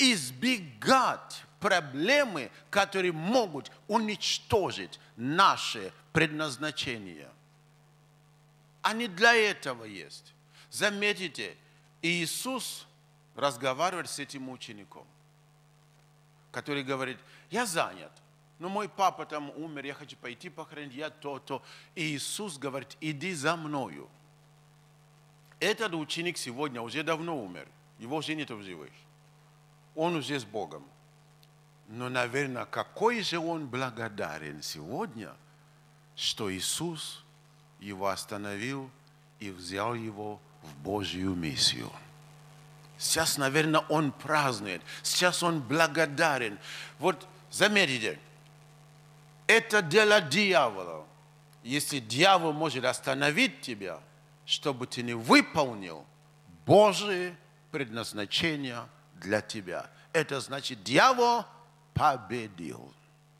избегать проблемы, которые могут уничтожить наше предназначение. Они для этого есть. Заметите, Иисус разговаривает с этим учеником, который говорит: я занят, но мой папа там умер, я хочу пойти похоронить, я то-то. И Иисус говорит: иди за мною. Этот ученик сегодня уже давно умер, его уже нет в живых. Он уже с Богом. Но, наверное, какой же он благодарен сегодня, что Иисус его остановил и взял его в Божью миссию. Сейчас, наверное, он празднует. Сейчас он благодарен. Вот заметьте, это дело дьявола. Если дьявол может остановить тебя, чтобы ты не выполнил Божие предназначение для тебя, это значит, дьявол победил.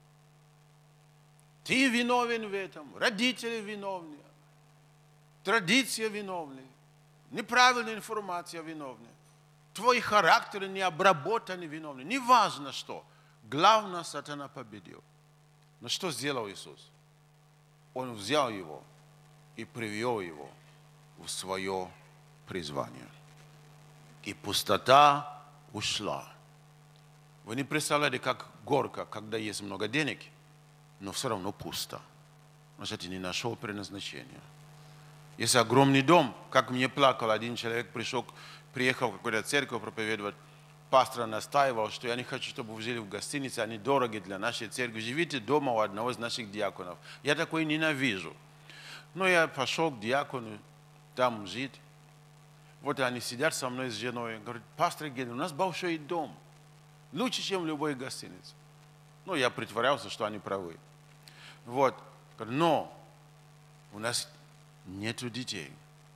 Ты виновен в этом, родители виновны, традиция виновны, неправильная информация виновна, твой характер не обработан виновны. Неважно что. Главное, сатана победил. Но что сделал Иисус? Он взял его и привел его в свое призвание. И пустота ушла. Вы не представляете, как горько, когда есть много денег, но все равно пусто. Значит, ты не нашел предназначения. Есть огромный дом, как мне плакал один человек, приехал в какую-то церковь проповедовать. Пастор настаивал, что я не хочу, чтобы вы жили в гостинице, они дороги для нашей церкви. Живите дома у одного из наших диаконов. Я такой ненавижу. Но я пошел к диакону, там жить. Вот они сидят со мной с женой. Говорят: пастор Генри, у нас большой дом. Лучше, чем в любой гостинице. Ну, я притворялся, что они правы. Вот. Но у нас нету детей.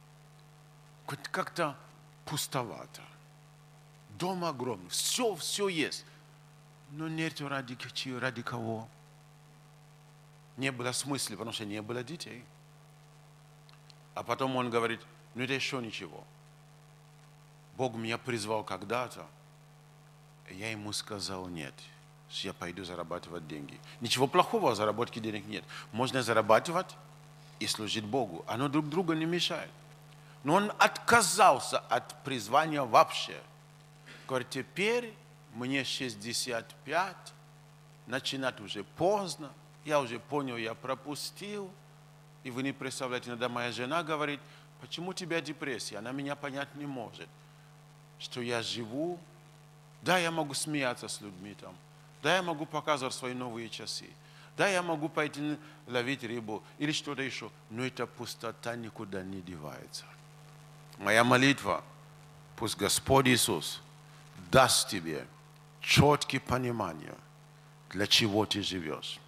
Как-то пустовато. Дом огромный. Все есть. Но нету ради кого. Не было смысла, потому что не было детей. А потом он говорит: ну это еще ничего. Бог меня призвал когда-то. Я ему сказал нет. Я пойду зарабатывать деньги. Ничего плохого в заработке денег нет. Можно зарабатывать и служить Богу. Оно друг другу не мешает. Но он отказался от призвания вообще. Говорит: теперь мне 65, начинать уже поздно. Я уже понял, я пропустил. И вы не представляете, иногда моя жена говорит: почему у тебя депрессия? Она меня понять не может. Что я живу. Да, я могу смеяться с людьми там. Да, я могу показывать свои новые часы. Да, я могу пойти ловить рыбу или что-то еще. Но эта пустота никуда не девается. Моя молитва: пусть Господь Иисус даст тебе четкое понимание, для чего ты живешь.